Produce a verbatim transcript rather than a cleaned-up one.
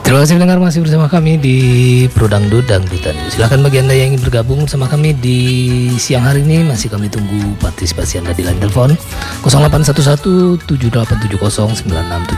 Terima kasih mendengar, masih bersama kami di Prodangdut Dangdutan. Silahkan bagi Anda yang ingin bergabung bersama kami di siang hari ini, masih kami tunggu partisipasi Anda di line telepon nol delapan satu satu tujuh delapan tujuh nol sembilan enam tujuh